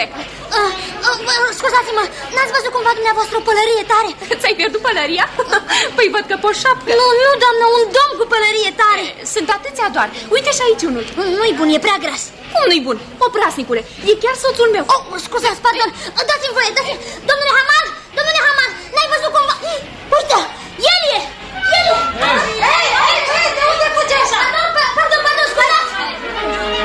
direct. Scuzați-mă, n-ați văzut cumva dumneavoastră o pălărie tare? Ți-ai pierdut pălăria? Păi văd că poșapcă. Nu, doamnă, un domn cu pălărie tare. Sunt atâția doar. Uite și aici unul. Nu-i bun, e prea gras. Cum nu-i bun? Oprasnicule, e chiar soțul meu. Scuzați, pardon, dați-mi voie, dați-mi. Domnule Hamal,